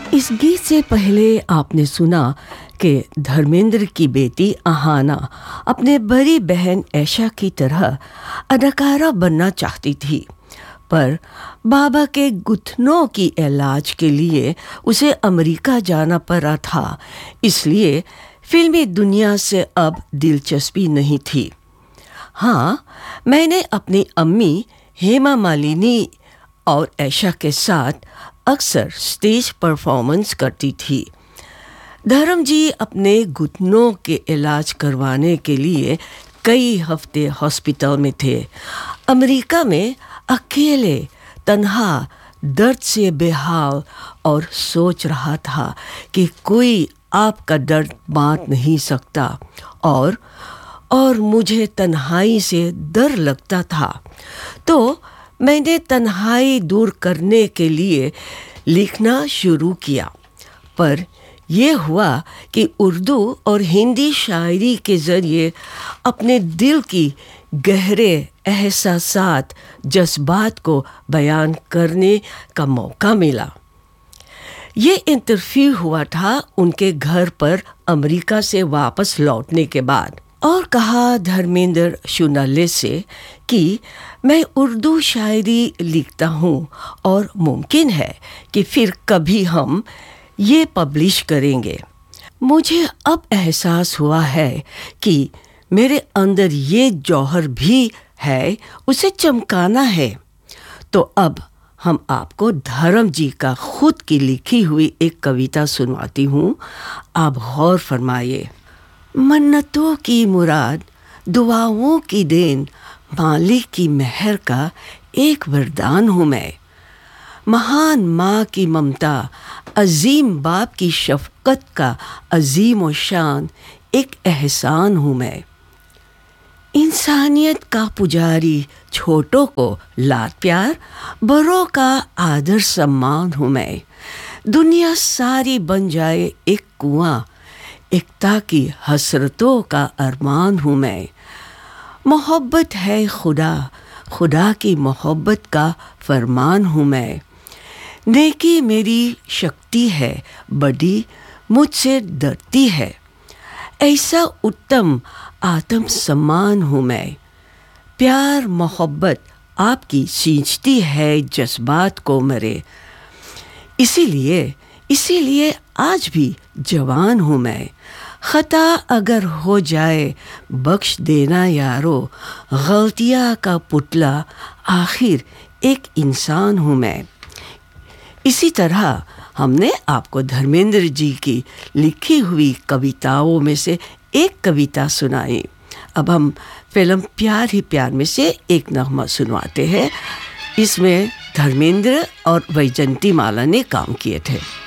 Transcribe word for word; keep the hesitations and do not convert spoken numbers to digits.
इस गीत से पहले आपने सुना कि धर्मेंद्र की बेटी अहाना अपने बड़ी बहन ऐशा की तरह अदाकारा बनना चाहती थी, पर बाबा के घुटनों की इलाज के लिए उसे अमेरिका जाना पड़ा था, इसलिए फिल्मी दुनिया से अब दिलचस्पी नहीं थी। हाँ, मैंने अपनी अम्मी हेमा मालिनी और ऐशा के साथ अक्सर स्टेज परफॉर्मेंस करती थी। धर्म जी अपने घुटनों के इलाज करवाने के लिए कई हफ्ते हॉस्पिटल में थे। अमेरिका में अकेले, तन्हा, दर्द से बेहाल और सोच रहा था कि कोई आपका दर्द बांट नहीं सकता और और मुझे तन्हाई से डर लगता था। तो मैंने तन्हाई दूर करने के लिए लिखना शुरू किया, पर यह हुआ कि उर्दू और हिंदी शायरी के ज़रिए अपने दिल की गहरे एहसासात, जज्बात को बयान करने का मौका मिला। ये इंटरव्यू हुआ था उनके घर पर अमेरिका से वापस लौटने के बाद, और कहा धर्मेंद्र शुनाले से कि मैं उर्दू शायरी लिखता हूँ और मुमकिन है कि फिर कभी हम ये पब्लिश करेंगे। मुझे अब एहसास हुआ है कि मेरे अंदर ये जौहर भी है, उसे चमकाना है। तो अब हम आपको धर्म जी का खुद की लिखी हुई एक कविता सुनवाती हूँ, आप गौर फरमाइए। मन्नतों की मुराद, दुआओं की देन, मालिक की मेहर का एक वरदान हूँ मैं। महान माँ की ममता, अजीम बाप की शफकत का अजीम व शान एक एहसान हूँ मैं। इंसानियत का पुजारी, छोटों को लाड प्यार, बड़ों का आदर सम्मान हूँ मैं। दुनिया सारी बन जाए एक कुआं, एकता की हसरतों का अरमान हूँ मैं। मोहब्बत है खुदा, खुदा की मोहब्बत का फरमान हूँ मैं। नेकी मेरी शक्ति है, बड़ी मुझसे डरती है। ऐसा उत्तम आत्म सम्मान हूँ मैं। प्यार मोहब्बत आपकी सींचती है जज्बात को मरे। इसीलिए इसीलिए आज भी जवान हूँ मैं। खता अगर हो जाए बख्श देना यारो, गलतियाँ का पुतला आखिर एक इंसान हूँ मैं। इसी तरह हमने आपको धर्मेंद्र जी की लिखी हुई कविताओं में से एक कविता सुनाई। अब हम फिल्म प्यार ही प्यार में से एक नगमा सुनवाते हैं। इसमें धर्मेंद्र और वैजंती माला ने काम किए थे।